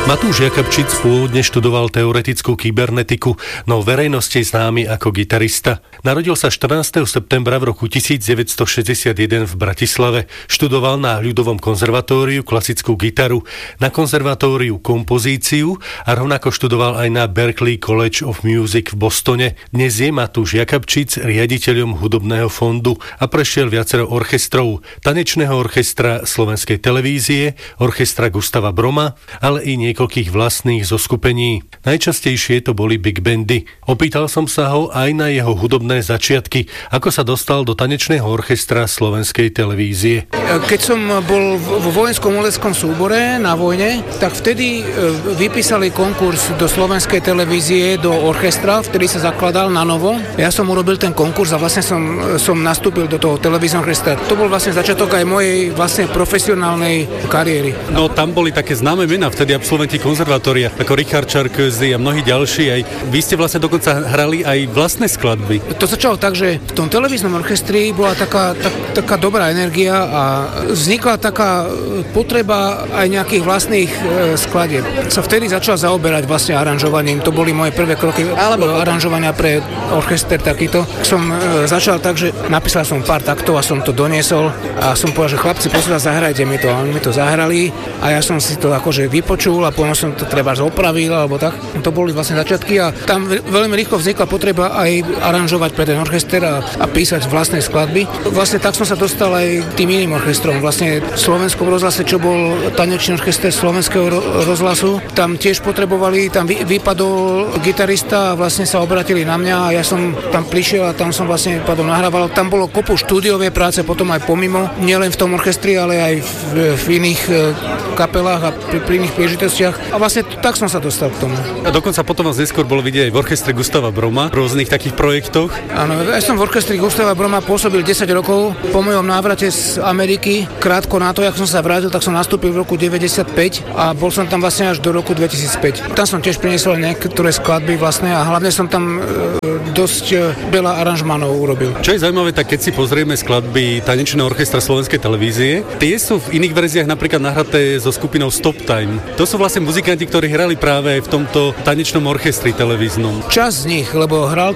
Matúš Jakabčic pôvodne študoval teoretickú kybernetiku, no verejnosti je známy ako gitarista. Narodil sa 14. septembra v roku 1961 v Bratislave. Študoval na ľudovom konzervatóriu klasickú gitaru, na konzervatóriu kompozíciu a rovnako študoval aj na Berklee College of Music v Bostone. Dnes je Matúš Jakabčic riaditeľom hudobného fondu a prešiel viacero orchestrov, tanečného orchestra Slovenskej televízie, orchestra Gustava Broma, ale i niekoľkých vlastných zoskupení. Najčastejšie to boli big bandy. Opýtal som sa ho aj na jeho hudobné začiatky, ako sa dostal do tanečného orchestra Slovenskej televízie. Keď som bol vo vojenskom umeleckom súbore na vojne, tak vtedy vypísali konkurs do Slovenskej televízie, do orchestra, vtedy sa zakladal na novo. Ja som urobil ten konkurs a vlastne som nastúpil do toho televízneho orchestra. To bol vlastne začiatok aj mojej vlastne profesionálnej kariéry. No tam boli také známe mená vtedy absolventi konzervatória, ako Richard Čarközy a mnohí ďalší. Aj vy ste vlastne dokonca hrali aj vlastné skladby. To začalo tak, že v tom televíznom orchestri bola taká dobrá energia a vznikla taká potreba aj nejakých vlastných skladieb. Sa vtedy začal zaoberať vlastne aranžovaním. To boli moje prvé kroky aranžovania pre orchester takýto. Som začal tak, že napísal som pár taktov a som to doniesol a som povedal, že chlapci, posledná, zahrajte mi to. A oni mi to zahrali a ja som si to akože vypočul a potom som to treba zopravil alebo tak. To boli vlastne začiatky a tam veľmi rýchlo vznikla potreba aj aranžovať pre ten orchester a písať vlastné skladby. Vlastne tak som sa dostal aj tým iným orchestrom. Vlastne v Slovenskom rozhlase, čo bol tanečný orchester Slovenského rozhlasu, tam tiež potrebovali, tam vypadol gitarista a vlastne sa obratili na mňa a ja som tam prišiel a tam som vlastne nahrával. Tam bolo kopu štúdiové práce, potom aj pomimo, nielen v tom orchestri, ale aj v iných kapelách a pri iných príležitostiach. A vlastne tak som sa dostal k tomu. A dokonca potom vás neskôr bolo vidieť aj v orchestre Gustava Broma, v rôznych takých projektoch. Áno, ja som v orchestri Gustava Broma pôsobil 10 rokov. Po mojom návrate z Ameriky, krátko na to, jak som sa vrátil, tak som nastúpil v roku 95 a bol som tam vlastne až do roku 2005. Tam som tiež priniesol niektoré skladby vlastne a hlavne som tam dosť veľa aranžmánov urobil. Čo je zaujímavé, tak keď si pozrieme skladby tanečného orchestra Slovenskej televízie, tie sú v iných verziách napríklad nahraté so skupinou Stop Time. To sú vlastne muzikanti, ktorí hrali práve v tomto tanečnom orchestri televíznom. Časť z nich, lebo hral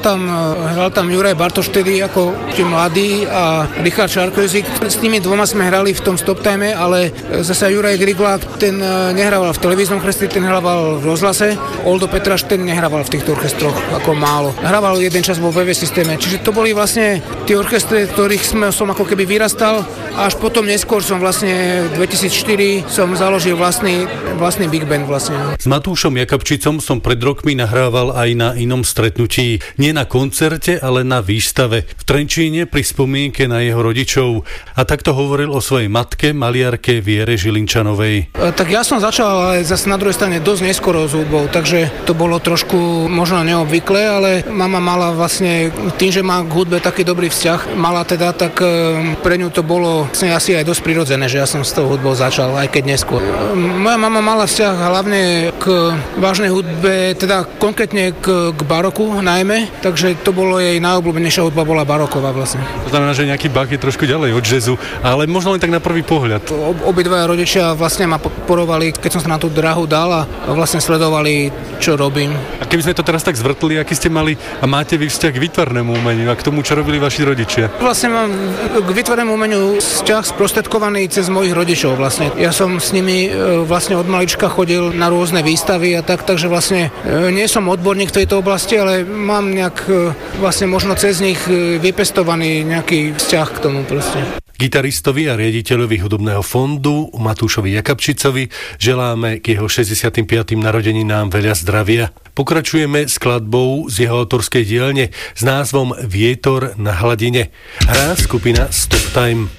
tam Juraj Bartoš vtedy ako mladý a Richard Čarközy. S nimi dvoma sme hrali v tom Stop Time, ale zasa Juraj Griglák, ten nehrával v televíznom orchestri, ten hrával v rozhlase. Oldo Petraš, ten nehrával v týchto orchestroch ako málo. Hrával jeden čas vo VV systéme. Čiže to boli vlastne tie orchestre, ktorých som ako keby vyrastal a až potom neskôr som vlastne v 2004 som založil vlastný big band vlastne. S Matúšom Jakabčicom som pred rokmi nahrával aj na inom stretnutí. Nie na koncerte, ale na výstave v Trenčíne pri spomienke na jeho rodičov. A takto hovoril o svojej matke, maliarke Viere Žilinčanovej. Tak ja som začal ale zase na druhej strane dosť neskoro s hudbou, takže to bolo trošku možno neobvyklé, ale mama mala vlastne tým, že má k hudbe taký dobrý vzťah, mala teda, tak pre ňu to bolo vlastne asi aj dosť prirodzené, že ja som s tou hudbou začal, aj keď neskôr. Moja mama mala vzťah hlavne k vážnej hudbe, teda konkrétne k baroku najmä, takže to bolo jej najobľúbenejšia hudba, bola baroková vlastne. To znamená, že nejaký Bach je trošku ďalej od jazzu, ale možno len tak na prvý pohľad. Obidvaja rodičia vlastne ma podporovali, keď som sa na tú drahu dal a vlastne sledovali, čo robím. A keby sme to teraz tak zvrtli, aký ste mali a máte vy vzťah k výtvarnému umeniu a k tomu, čo robili vaši rodičia? Vlastne mám k výtvarnému umeniu vzťah sprostredkovaný cez mojich rodičov vlastne. Ja som s nimi vlastne od malička chodil na rôzne výstavy a tak, takže vlastne nie som odborník v tejto oblasti, ale mám nejak vlastne možno cez nich vypestovaný nejaký vzťah k tomu proste. Gitaristovi a riaditeľovi hudobného fondu Matúšovi Jakabčicovi želáme k jeho 65. narodeninám veľa zdravia. Pokračujeme skladbou z jeho autorskej dielne s názvom Vietor na hladine. Hrá skupina Stop Time.